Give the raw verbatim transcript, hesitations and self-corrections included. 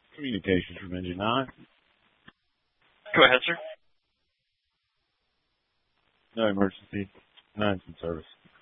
Communications from Engine nine. Go ahead, sir. No emergency. Nine's in service.